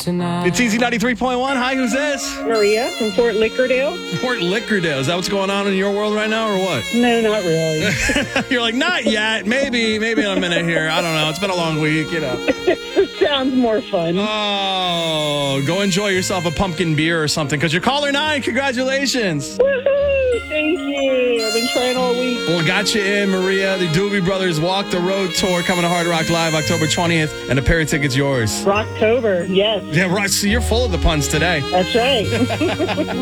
tonight. It's Easy 93.1. Hi, who's this? Maria from Fort Lickerdale. Fort Lickerdale. Is that what's going on in your world right now or what? No, not really. You're like, not yet. Maybe in a minute here. I don't know. It's been a long week, you know. It sounds more fun. Oh, go enjoy yourself a pumpkin beer or something because you're caller 9. Congratulations. Woohoo! Thank you. I've been trying all week. Well, got you in, Maria. The Doobie Brothers Walk the Road Tour coming to Hard Rock Live October 20th, and a pair of tickets yours. Rocktober, yes. Yeah, right. So you're full of the puns today. That's right.